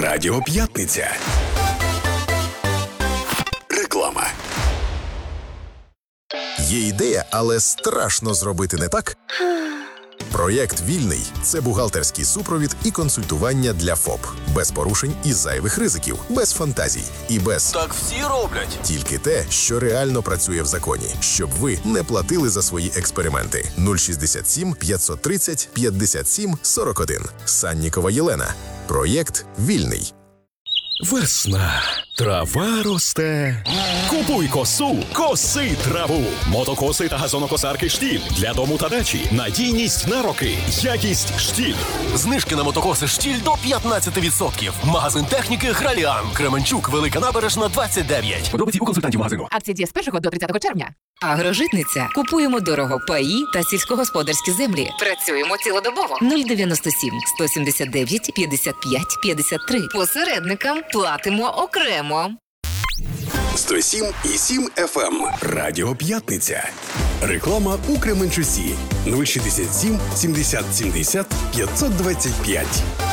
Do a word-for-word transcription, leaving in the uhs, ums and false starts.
Радіо П'ятниця. Реклама. Є ідея, але страшно зробити не так? Проєкт «Вільний» – це бухгалтерський супровід і консультування для ФОП. Без порушень і зайвих ризиків, без фантазій і без... Так всі роблять. Тільки те, що реально працює в законі, щоб ви не платили за свої експерименти. нуль шістдесят сім п'ятсот тридцять п'ятдесят сім сорок один. Саннікова Єлена. Проєкт «Вільний». Весна. Трава росте. Купуй косу, коси траву. Мотокоси та газонокосарки «Штіль» для дому та дачі. Надійність на роки. Якість «Штіль». Знижки на мотокоси «Штіль» до п'ятнадцять відсотків. Магазин техніки «Граліан». Кременчук, Велика Набережна, двадцять дев'ять. Подробиці у консультантів магазину. Акція діє з першого до тридцятого червня. Агрожитниця. Купуємо дорого паї та сільськогосподарські землі. Працюємо цілодобово. нуль дев'яносто сім сто сімдесят дев'ять п'ятдесят п'ять п'ятдесят три. Посередникам платимо окремо. сто сім і сім еф ем. Радіо П'ятниця. Реклама у Кременчуці. нуль шістдесят сім сімдесят сімдесят п'ятсот двадцять п'ять.